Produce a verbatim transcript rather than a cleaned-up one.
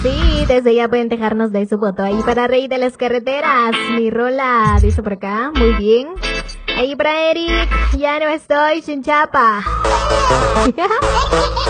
Sí, desde ya pueden dejarnos de su voto ahí para Rey de las Carreteras. Mi rola, dice por acá, muy bien. Ahí para Eric, ya no estoy sin chapa.